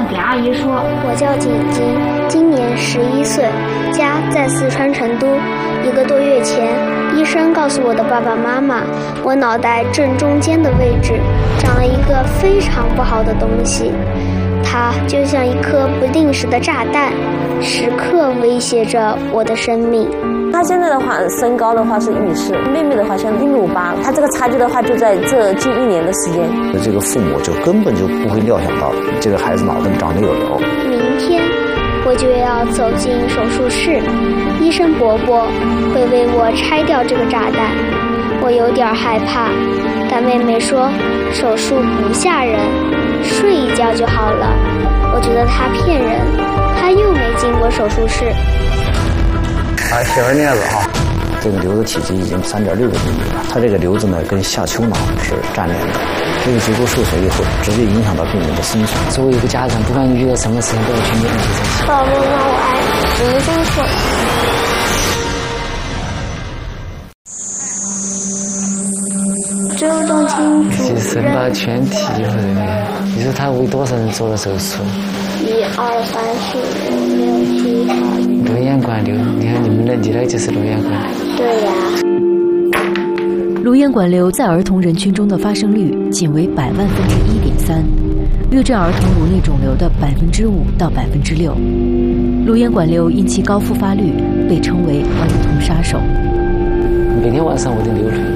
给阿姨说。 我叫景晶，今年11岁，家在四川成都。1个多月前，医生告诉我的爸爸妈妈，我脑袋正中间的位置长了一个非常不好的东西，它就像一颗不定时的炸弹，时刻威胁着我的生命。 他现在的话，身高的话是1.4米，妹妹的话像1.58米，他这个差距的话就在这近1年的时间。 这个父母就根本就不会料想到这个孩子脑袋长得有瘤。 明天我就要走进手术室，医生伯伯会为我拆掉这个炸弹。我有点害怕，但妹妹说手术不吓人，睡一觉就好了。我觉得她骗人，她又没进过手术室。 小儿镊子哈，这个瘤子体积已经3.6个厘米了。它这个瘤子呢跟下丘脑是粘连的，这个结构受损以后，直接影响到病人的生存。 作为一个家长，不管你遇到什么事情，都要全面的去珍惜。 爸爸妈妈，我爱你，你们辛苦了。周冬青主任， 生把全体或者你说他为多少人做了手术 ？1、2、3、4、5、6、7、8。 颅眼管瘤，你看你们认定的就是颅眼管瘤。 对呀。 颅眼管瘤在儿童人群中的发生率仅为100万分之1.3，略占儿童颅内肿瘤的5%到6%。颅眼管瘤因其高复发率，被称为儿童杀手。 每天晚上我都流泪。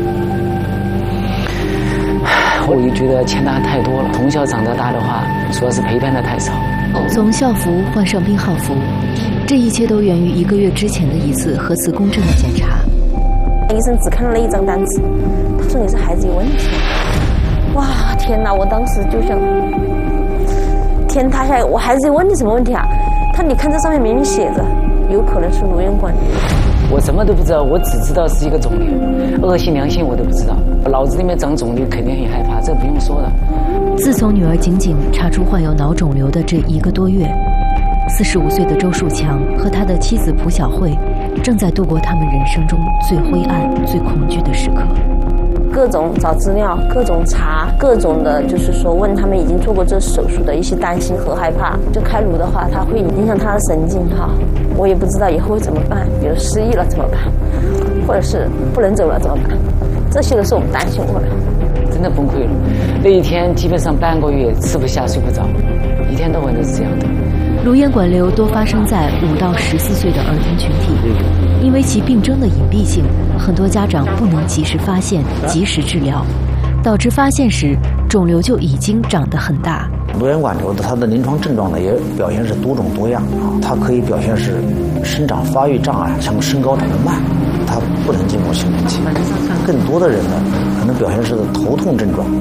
我也觉得欠他太多了，从小长到大的话，主要是陪伴的太少。 从校服换上病号服，这一切都源于1个月之前的一次核磁共振的检查。 医生只看了一张单子，他说你这孩子有问题。哇，天哪！我当时就想天塌下来，我孩子有问题什么问题啊？你看这上面明明写着，有可能是颅眼管瘤。 我什么都不知道，我只知道是一个肿瘤，恶性良性我都不知道。脑子里面长肿瘤肯定很害怕，这不用说的。 自从女儿景景查出患有脑肿瘤的这1个多月，45岁的周树强和他的妻子蒲小慧正在度过他们人生中最灰暗、最恐惧的时刻。 各种找资料，各种查，各种的就是说问他们已经做过这手术的一些担心和害怕。就开颅的话，它会影响他的神经哈，我也不知道以后会怎么办，比如失忆了怎么办，或者是不能走了怎么办，这些都是我们担心过的。 真的崩溃了，那一天基本上半个月吃不下睡不着，一天到晚都是这样的。 颅眼管瘤多发生在5到14岁的儿童群体，因为其病征的隐蔽性，很多家长不能及时发现、及时治疗，导致发现时肿瘤就已经长得很大。 颅眼管瘤的它的临床症状呢，也表现是多种多样啊。它可以表现是生长发育障碍，像身高长得慢，它不能进入青春期。更多的人呢，可能表现是头痛症状。